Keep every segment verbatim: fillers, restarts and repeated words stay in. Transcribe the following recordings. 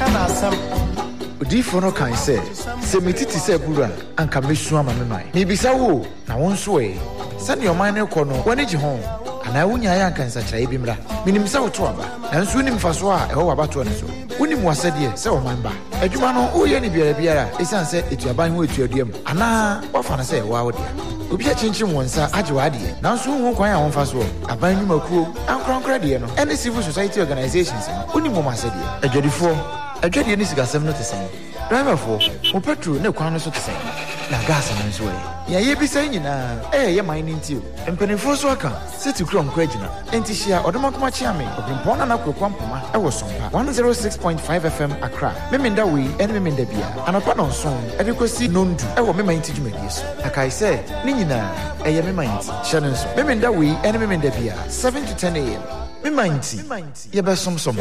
Odifo no kan say se metiti se bura anka mesu ama me man me bisa wo na won so e se ne oman ne kɔ no woni gye ho ana wonya ya anka nsakira ebi mra minim se wo to aba na nso nim fa so a e ho wabato ne so wonim wasade se oman ba adwuma no wo ye ne biara biara esan se etuaban ho etuaduam ana wafa na se wa wo dia obi a chinchin wonsa age wa de na nso hu kwan a won fa so aban nwumakuo ankronkra de no any civil society organizations wonim mo masade adwadifo adwade ni sigasem no tesen driver for mo petrol ne kwan no so tesen na gas no nso e ya ye bi sai nyina eh ye man nti o mpenefo so aka city krom kwa gina enti hia odomakoma chiame obimpo na na kwekwa mpoma e wo sompa one oh six point five F M Accra memenda we ene memenda bia anopa no nso e de kosi nondu e wo mema nti dwumadi so akai se ni nyina e ye mema nti hia no nso memenda we ene memenda bia seven to ten A M Mimanti, ye be som som.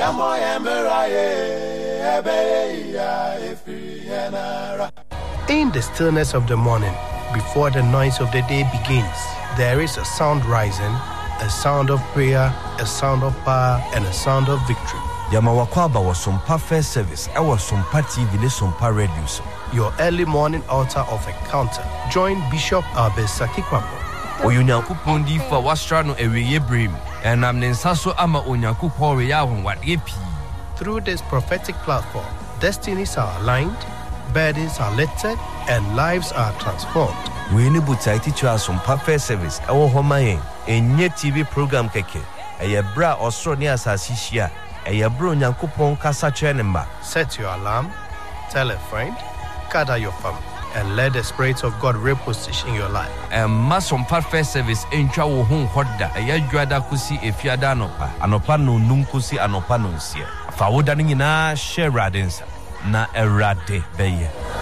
In the stillness of the morning, before the noise of the day begins, there is a sound rising, a sound of prayer, a sound of power, and a sound of victory. Yamawakwaba was Sompa First Service, I was Sompa T V, Sompa Radio. Your early morning altar of encounter. Join Bishop Abesaki Kwabo. Oyunyankopon di fa wastra no eweye brim enam ne nsaso ama onyankopon we ya honwade pi. Through this prophetic platform, destinies are aligned, burdens are lifted, and lives are transformed. We need to teach you some perfect service. Our home enye T V program keke. Eye bra osro ni asasi hia. Eye bro onyankopon kasa kire ne mba. Set your alarm, tell a friend, gather your family, and let the Spirit of God reposition your life. And mass on perfect service in Chawo Home Hoda, a Yajuada Kusi, a Fiada Nopa, Anopano Nunkusi, Anopano Sia. Fawodanina, share radins, na erade beye.